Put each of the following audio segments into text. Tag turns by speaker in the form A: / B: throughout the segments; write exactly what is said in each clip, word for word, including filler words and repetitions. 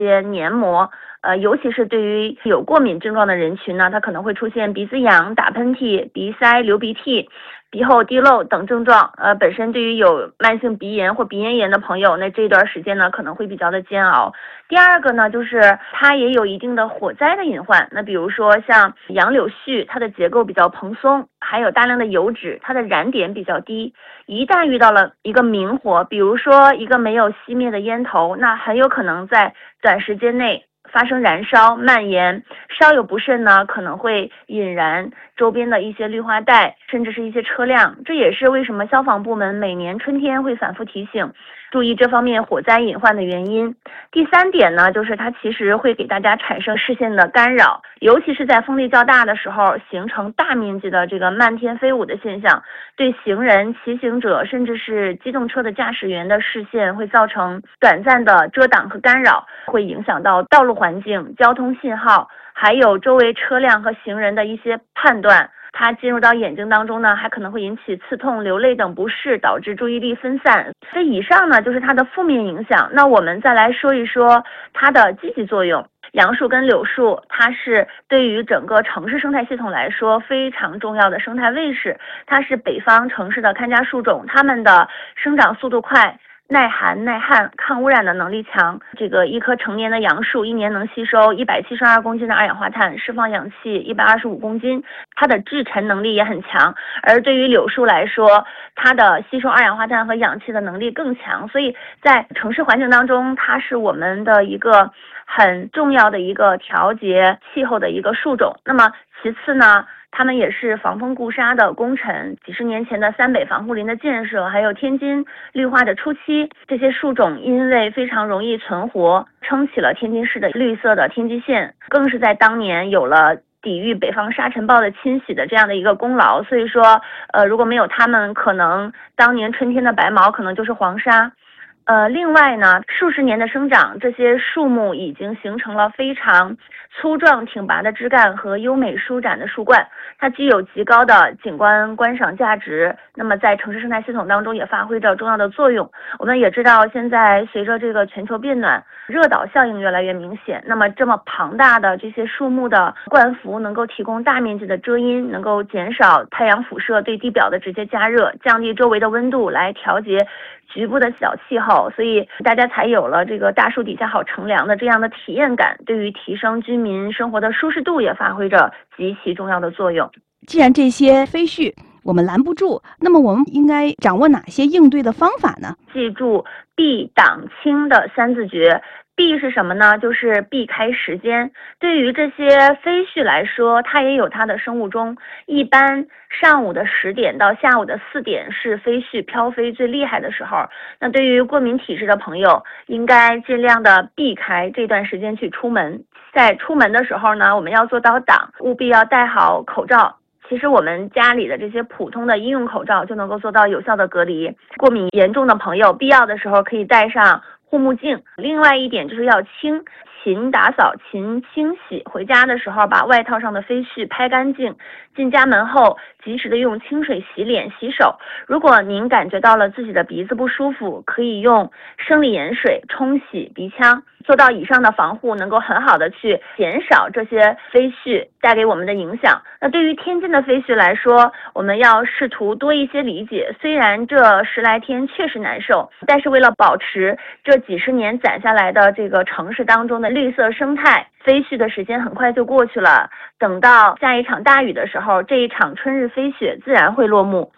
A: 些黏膜。呃，尤其是对于有过敏症状的人群呢，它可能会出现鼻子痒、打喷嚏、鼻塞、流鼻涕、鼻后滴漏等症状。呃，本身对于有慢性鼻炎或鼻咽炎的朋友，那这段时间呢可能会比较的煎熬。第二个呢，就是它也有一定的火灾的隐患。那比如说像杨柳絮，它的结构比较蓬松，还有大量的油脂，它的燃点比较低。一旦遇到了一个明火，比如说一个没有熄灭的烟头，那很有可能在短时间内发生燃烧蔓延，稍有不慎呢，可能会引燃周边的一些绿化带，甚至是一些车辆。这也是为什么消防部门每年春天会反复提醒注意这方面火灾隐患的原因。第三点呢，就是它其实会给大家产生视线的干扰，尤其是在风力较大的时候，形成大面积的这个漫天飞舞的现象，对行人、骑行者甚至是机动车的驾驶员的视线会造成短暂的遮挡和干扰，会影响到道路环境、交通信号，还有周围车辆和行人的一些判断。它进入到眼睛当中呢，还可能会引起刺痛、流泪等不适，导致注意力分散。这以上呢就是它的负面影响。那我们再来说一说它的积极作用。杨树跟柳树，它是对于整个城市生态系统来说非常重要的生态卫士，它是北方城市的看家树种，它们的生长速度快，耐寒耐旱、抗污染的能力强。这个一棵成年的杨树一年能吸收一百七十二公斤的二氧化碳，释放氧气一百二十五公斤，它的制尘能力也很强。而对于柳树来说，它的吸收二氧化碳和氧气的能力更强，所以在城市环境当中，它是我们的一个很重要的一个调节气候的一个树种。那么其次呢，他们也是防风固沙的功臣，几十年前的三北防护林的建设，还有天津绿化的初期，这些树种因为非常容易存活，撑起了天津市的绿色的天际线，更是在当年有了抵御北方沙尘暴的侵袭的这样的一个功劳。所以说，呃，如果没有他们，可能当年春天的白毛可能就是黄沙。呃，另外呢，数十年的生长，这些树木已经形成了非常粗壮挺拔的枝干和优美舒展的树冠，它具有极高的景观观赏价值。那么在城市生态系统当中也发挥着重要的作用。我们也知道，现在随着这个全球变暖，热岛效应越来越明显。那么这么庞大的这些树木的冠幅能够提供大面积的遮阴，能够减少太阳辐射对地表的直接加热，降低周围的温度，来调节局部的小气候，所以大家才有了这个大树底下好乘凉的这样的体验感，对于提升居民生活的舒适度也发挥着极其重要的作用。
B: 既然这些飞絮我们拦不住，那么我们应该掌握哪些应对的方法呢？
A: 记住避挡清的三字诀。避是什么呢？就是避开时间。对于这些飞絮来说，它也有它的生物钟。一般上午的十点到下午的四点是飞絮飘飞最厉害的时候。那对于过敏体质的朋友，应该尽量的避开这段时间去出门。在出门的时候呢，我们要做到挡，务必要戴好口罩。其实我们家里的这些普通的医用口罩就能够做到有效的隔离。过敏严重的朋友，必要的时候可以戴上护目镜。另外一点就是要清，勤打扫，勤清洗。回家的时候把外套上的飞絮拍干净，进家门后及时的用清水洗脸洗手。如果您感觉到了自己的鼻子不舒服，可以用生理盐水冲洗鼻腔。做到以上的防护，能够很好的去减少这些飞絮带给我们的影响。那对于天津的飞絮来说，我们要试图多一些理解。虽然这十来天确实难受，但是为了保持这几十年攒下来的这个城市当中的绿色生态，飞絮的时间很快就过去了。等到下一场大雨的时候，这一场春日飞雪自然会落幕。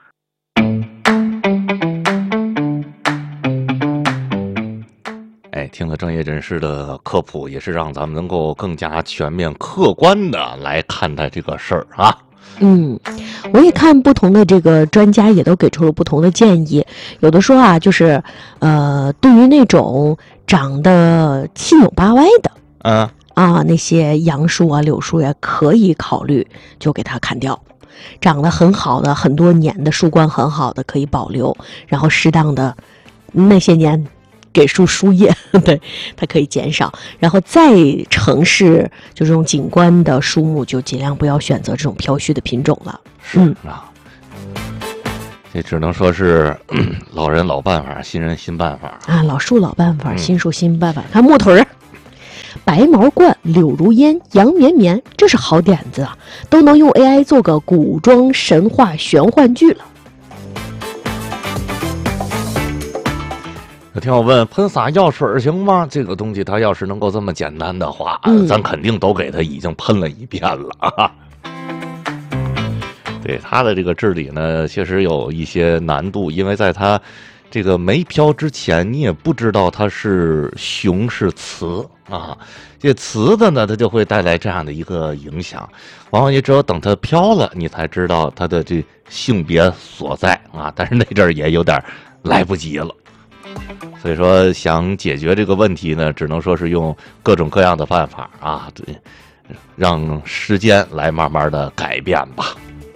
C: 哎，听了专业人士的科普，也是让咱们能够更加全面客观的来看待这个事儿啊。
D: 嗯，我也看不同的这个专家也都给出了不同的建议。有的说啊，就是呃，对于那种长得七扭八歪的，
C: 嗯
D: 啊，那些杨树啊、柳树呀、啊，可以考虑就给它砍掉。长得很好的、很多年的树冠很好的可以保留，然后适当的那些年给树输液，对，它可以减少。然后在城市就这种景观的树木，就尽量不要选择这种飘絮的品种了。
C: 是啊，嗯、这只能说是老人老办法，新人新办法
D: 啊，老树老办法，新树新办法。嗯、看木腿儿。 白毛冠、柳如烟、杨绵绵，这是好点子啊，都能用 A I 做个古装神话玄幻剧了。
C: 有听友问，喷洒药水行吗？这个东西它要是能够这么简单的话，
D: 嗯、
C: 咱肯定都给它已经喷了一遍了啊。对它的这个治理呢，确实有一些难度，因为在它这个没飘之前，你也不知道它是雄是雌啊。这雌的呢，它就会带来这样的一个影响。往往你只有等它飘了，你才知道它的这性别所在啊。但是那阵儿也有点来不及了。所以说，想解决这个问题呢，只能说是用各种各样的办法啊，对，让时间来慢慢的改变吧。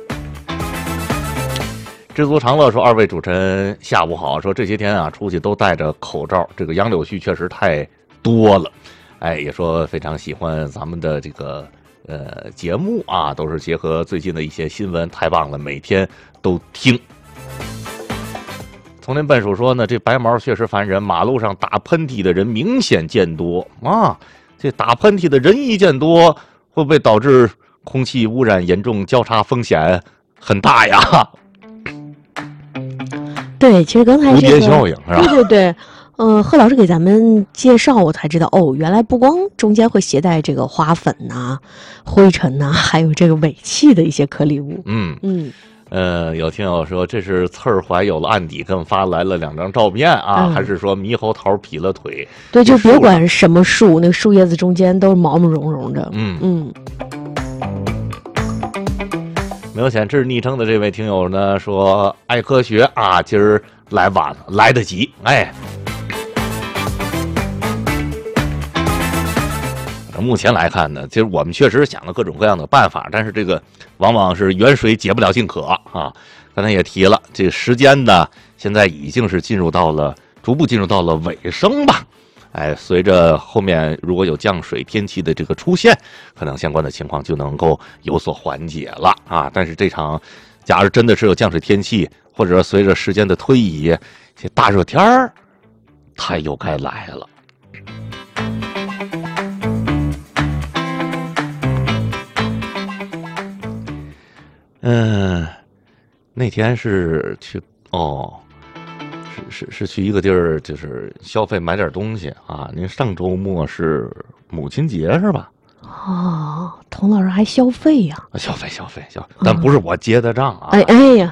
C: 知足常乐说，二位主持人下午好。说这些天啊，出去都戴着口罩，这个杨柳絮确实太多了。哎，也说非常喜欢咱们的这个呃节目啊，都是结合最近的一些新闻，太棒了，每天都听。丛林笨鼠说呢，这白毛确实烦人，马路上打喷嚏的人明显见多啊。这打喷嚏的人一见多，会不会导致空气污染严重，交叉风险很大呀？
D: 对，其实刚才这个
C: 蝴蝶效应是吧？
D: 对对对，呃，贺老师给咱们介绍，我才知道哦，原来不光中间会携带这个花粉呐、啊、灰尘呐、啊，还有这个尾气的一些颗粒物。
C: 嗯
D: 嗯。
C: 呃，有听友说这是刺儿怀有了案底，给我们发来了两张照片啊，嗯、还是说猕猴桃劈了腿？
D: 对，就别管什么树，那个树叶子中间都是毛毛茸茸的。
C: 嗯
D: 嗯。
C: 没有显示昵称的这位听友呢说爱科学啊，今儿来晚了，来得及，哎。目前来看呢，其实我们确实想了各种各样的办法，但是这个往往是远水解不了近渴啊。刚才也提了，这个时间呢，现在已经是进入到了逐步进入到了尾声吧。哎，随着后面如果有降水天气的这个出现，可能相关的情况就能够有所缓解了啊。但是这场，假如真的是有降水天气，或者随着时间的推移，这大热天儿，它又该来了。嗯，那天是去哦，是是是去一个地儿，就是消费买点东西啊。您上周末是母亲节是吧？
D: 哦，童老师还消费呀、
C: 啊？消费消费消费，但不是我结的账啊。
D: 哎哎呀，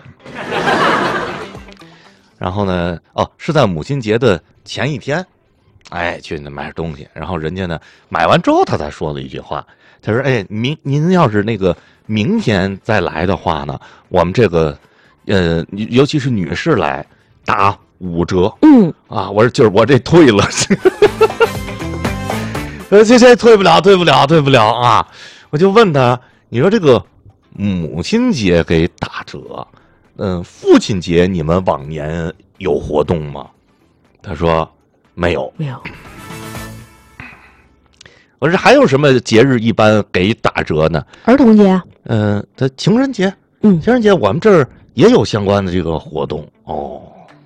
C: 然后呢，哦，是在母亲节的前一天，哎，去那买点东西。然后人家呢买完之后，他才说了一句话，他说：“哎，您您要是那个。”明天再来的话呢，我们这个，呃，尤其是女士来打五折。
D: 嗯
C: 啊，我说就是我这退了，呃，这这退不了，退不了，退不了啊！我就问他，你说这个母亲节给打折，嗯，父亲节你们往年有活动吗？他说没有，
D: 没有。
C: 我说还有什么节日一般给打折呢？
D: 儿童节，
C: 嗯、呃，他情人节，
D: 嗯，
C: 情人节我们这儿也有相关的这个活动哦。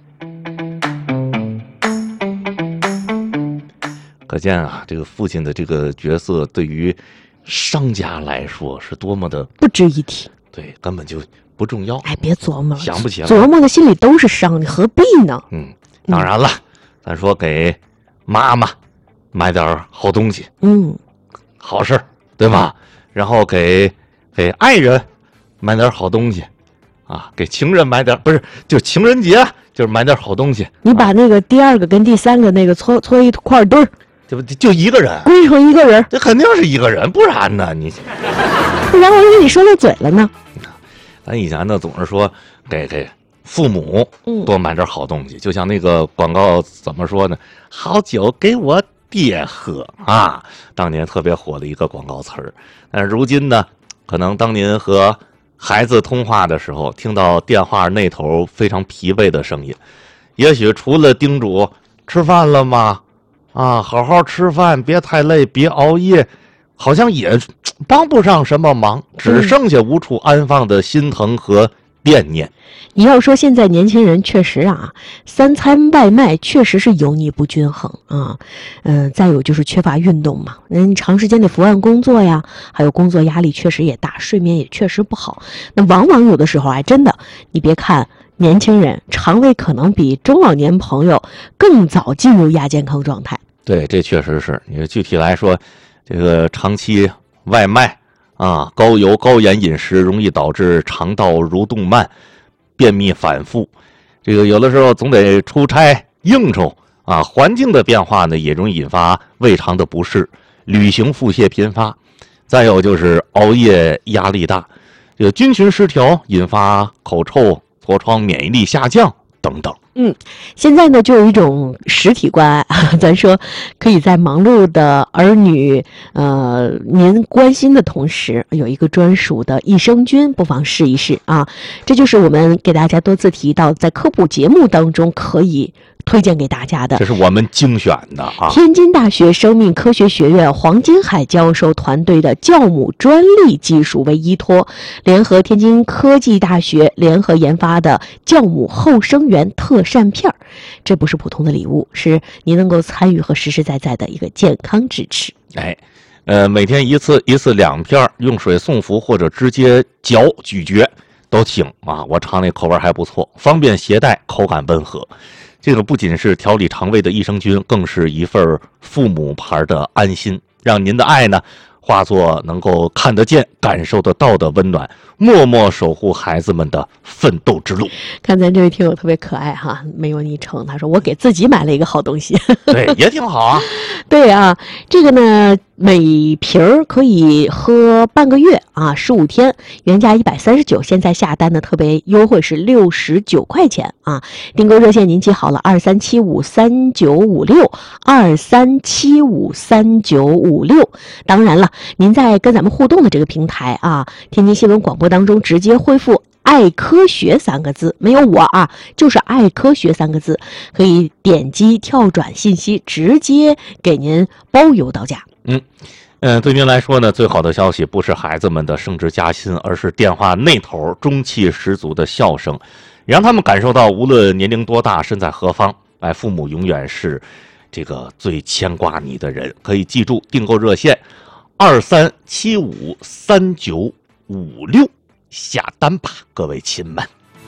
C: 可见啊，这个父亲的这个角色对于商家来说是多么的
D: 不值一提，
C: 对，根本就不重要。
D: 哎，别琢磨了，
C: 想不起来，
D: 琢磨的心里都是伤，你何必呢？
C: 嗯，当然了，嗯、咱说给妈妈买点好东西，
D: 嗯，
C: 好事对吧？然后给给爱人买点好东西，啊，给情人买点不是，就情人节就是买点好东西。
D: 你把那个第二个跟第三个那个搓搓一块堆儿，
C: 就就一个人
D: 归成一个人，
C: 这肯定是一个人，不然呢你，
D: 不然我以为你说漏嘴了呢。
C: 咱以前呢总是说给给父母多买点好东西，嗯、就像那个广告怎么说呢？好酒给我爹喝啊，当年特别火的一个广告词儿。但是如今呢，可能当您和孩子通话的时候，听到电话那头非常疲惫的声音，也许除了叮嘱吃饭了吗？啊，好好吃饭，别太累，别熬夜，好像也帮不上什么忙，只剩下无处安放的心疼和惦念。
D: 你要说现在年轻人确实啊，三餐外卖确实是油腻不均衡啊，嗯、呃，再有就是缺乏运动嘛，人长时间的伏案工作呀，还有工作压力确实也大，睡眠也确实不好。那往往有的时候还真的，你别看年轻人肠胃可能比中老年朋友更早进入亚健康状态。
C: 对，这确实是。你具体来说，这个长期外卖啊，高油高盐饮食容易导致肠道蠕动慢，便秘反复。这个有的时候总得出差应酬啊，环境的变化呢也容易引发胃肠的不适，旅行腹泻频发。再有就是熬夜压力大，这个菌群失调引发口臭、痤疮、免疫力下降等等。
D: 嗯，现在呢就有一种实体关爱，咱说可以在忙碌的儿女呃您关心的同时，有一个专属的益生菌，不妨试一试啊。这就是我们给大家多次提到，在科普节目当中可以推荐给大家的，
C: 这是我们精选的啊。
D: 天津大学生命科学学院黄金海教授团队的酵母专利技术为依托，联合天津科技大学联合研发的酵母后生元特膳片，这不是普通的礼物，是您能够参与和实实在在的一个健康支持。
C: 哎，呃，每天一次，一次两片，用水送服或者直接嚼咀嚼都行啊。我尝那口味还不错，方便携带，口感温和。这个不仅是调理肠胃的益生菌，更是一份父母牌的安心，让您的爱呢化作能够看得见、感受得到的温暖，默默守护孩子们的奋斗之路。
D: 看咱这位听友特别可爱哈，没有昵称，他说我给自己买了一个好东西。
C: 对，也挺好啊。
D: 对啊，这个呢每瓶儿可以喝半个月啊，十五天，原价一百三十九，现在下单的特别优惠是六十九块钱啊。订购热线您记好了，二三七五三九五六，二三七五三九五六。当然了，您在跟咱们互动的这个平台啊，天津新闻广播当中直接恢复爱科学三个字，没有我啊，就是爱科学三个字，可以点击跳转信息，直接给您包邮到家。
C: 嗯，呃，对您来说呢，最好的消息不是孩子们的升职加薪，而是电话那头中气十足的笑声，让他们感受到无论年龄多大，身在何方，哎，父母永远是这个最牵挂你的人。可以记住订购热线二三七五三九五六，下单吧，各位亲们。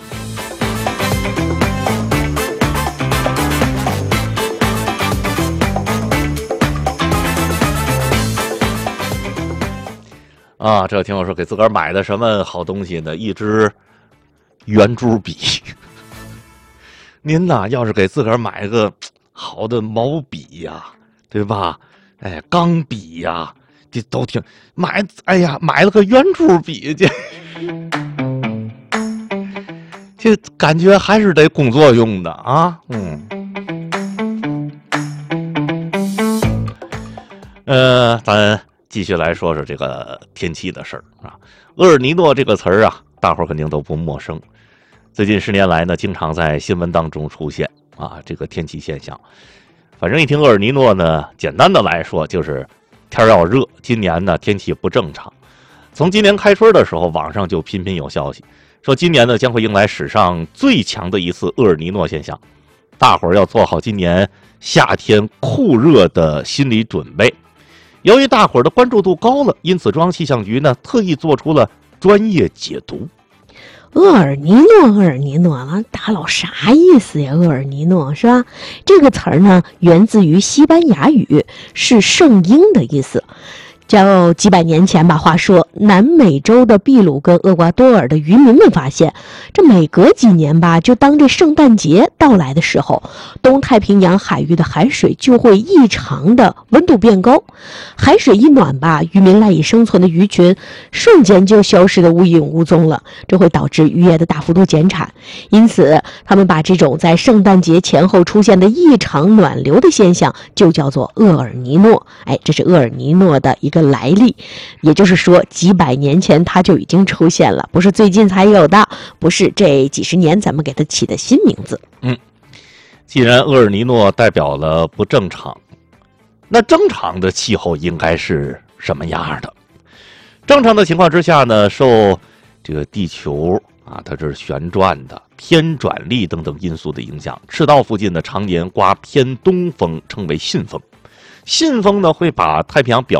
C: 啊，这听我说给自个儿买的什么好东西呢？一支圆珠笔。您呐，要是给自个儿买个好的毛笔呀，对吧？哎，钢笔呀，这都挺买。哎呀，买了个圆珠笔，这这感觉还是得工作用的啊。嗯。呃，咱继续来说说这个天气的事儿啊。厄尔尼诺这个词儿啊，大伙儿肯定都不陌生。最近十年来呢，经常在新闻当中出现啊，这个天气现象。反正一听厄尔尼诺呢，简单的来说就是天要热，今年呢天气不正常。从今年开春的时候，网上就频频有消息说，今年呢将会迎来史上最强的一次厄尔尼诺现象，大伙儿要做好今年夏天酷热的心理准备。由于大伙儿的关注度高了，因此中央气象局呢特意做出了专业解读。
D: 厄尔尼诺，厄尔尼诺了，大佬啥意思呀？厄尔尼诺是吧？这个词儿呢，源自于西班牙语，是圣婴的意思。叫几百年前吧，话说南美洲的秘鲁跟厄瓜多尔的渔民们发现，这每隔几年吧，就当这圣诞节到来的时候，东太平洋海域的海水就会异常的温度变高，海水一暖吧，渔民赖以生存的鱼群瞬间就消失的无影无踪了，这会导致渔业的大幅度减产。因此他们把这种在圣诞节前后出现的异常暖流的现象就叫做厄尔尼诺。哎，这是厄尔尼诺的一个来历，也就是说几百年前它就已经出现了，不是最近才有的，不是这几十年咱们给它起的新名字。
C: 嗯，既然厄尔尼诺代表了不正常，那正常的气候应该是什么样的？正常的情况之下呢，受这个地球啊，它是旋转的、偏转力等等因素的影响。赤道附近呢，常年刮偏东风，称为信风。信风呢，会把太平洋表